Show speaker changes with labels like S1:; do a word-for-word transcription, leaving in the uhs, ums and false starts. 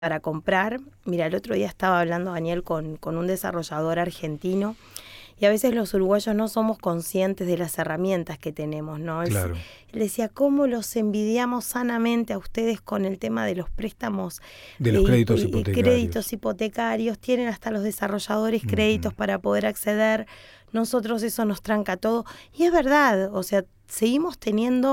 S1: para comprar. Mira, el otro día estaba hablando, Daniel, con, con un desarrollador argentino, y a veces los uruguayos no somos conscientes de las herramientas que tenemos, ¿no? Él,
S2: Claro.
S1: él decía, ¿cómo los envidiamos sanamente a ustedes con el tema de los préstamos?
S2: De los créditos
S1: y, y
S2: hipotecarios.
S1: créditos hipotecarios, tienen hasta los desarrolladores créditos
S2: Uh-huh.
S1: para poder acceder. Nosotros eso nos tranca todo. Y es verdad, o sea, seguimos teniendo